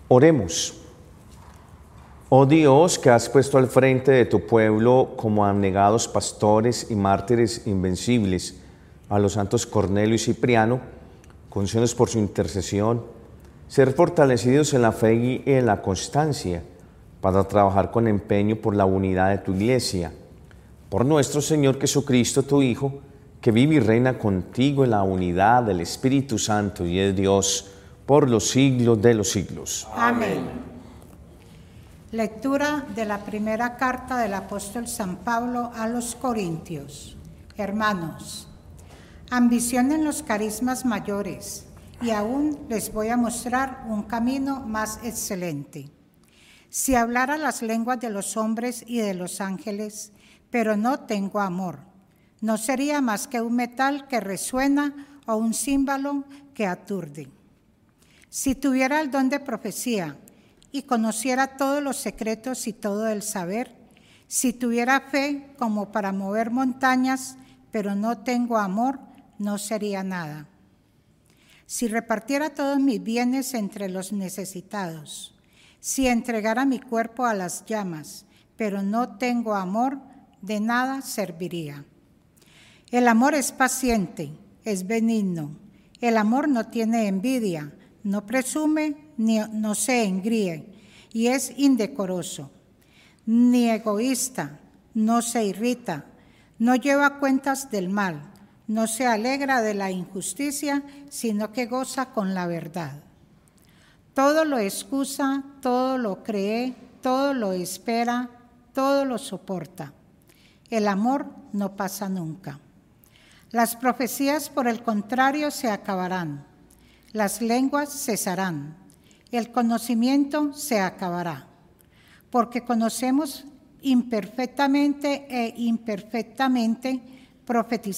Oremos. Oh Dios, que has puesto al frente de tu pueblo como abnegados pastores y mártires invencibles a los santos Cornelio y Cipriano, concédenos por su intercesión ser fortalecidos en la fe y en la constancia para trabajar con empeño por la unidad de tu Iglesia. Por nuestro Señor Jesucristo, tu Hijo, que vive y reina contigo en la unidad del Espíritu Santo y es Dios por los siglos de los siglos. Amén. Lectura de la primera carta del apóstol San Pablo a los Corintios. Hermanos, ambicionen los carismas mayores y aún les voy a mostrar un camino más excelente. Si hablara las lenguas de los hombres y de los ángeles, pero no tengo amor, no sería más que un metal que resuena o un címbalo que aturde. Si tuviera el don de profecía y conociera todos los secretos y todo el saber, si tuviera fe como para mover montañas, pero no tengo amor, no sería nada. Si repartiera todos mis bienes entre los necesitados, si entregara mi cuerpo a las llamas, pero no tengo amor, de nada serviría. El amor es paciente, es benigno. El amor no tiene envidia, no presume, no se engríe, y es indecoroso, ni egoísta, no se irrita, no lleva cuentas del mal, no se alegra de la injusticia, sino que goza con la verdad. Todo lo excusa, todo lo cree, todo lo espera, todo lo soporta. El amor no pasa nunca. Las profecías, por el contrario, se acabarán. Las lenguas cesarán. El conocimiento se acabará. Porque conocemos imperfectamente e imperfectamente, profetizamos